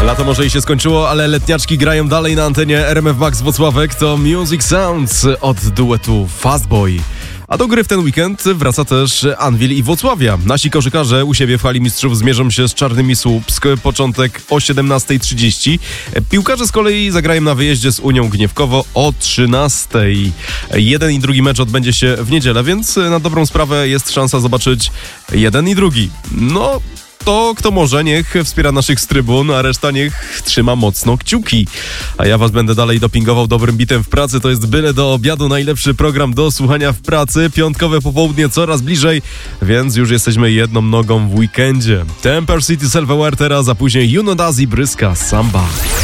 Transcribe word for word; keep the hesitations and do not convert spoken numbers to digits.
Lato może i się skończyło, ale letniaczki grają dalej na antenie R M F Max Włocławek. To Music Sounds od duetu Fastboy. A do gry w ten weekend wraca też Anwil i Włocławia. Nasi koszykarze u siebie w hali mistrzów zmierzą się z Czarnymi Słupsk. Początek o siedemnasta trzydzieści. Piłkarze z kolei zagrają na wyjeździe z Unią Gniewkowo o trzynasta. Jeden i drugi mecz odbędzie się w niedzielę, więc na dobrą sprawę jest szansa zobaczyć jeden i drugi. No... To kto może, niech wspiera naszych z trybun, a reszta niech trzyma mocno kciuki. A ja was będę dalej dopingował dobrym bitem w pracy. To jest byle do obiadu najlepszy program do słuchania w pracy. Piątkowe popołudnie coraz bliżej, więc już jesteśmy jedną nogą w weekendzie. Temper City Self-Aware teraz, a później Juno Dazi Bryska Samba.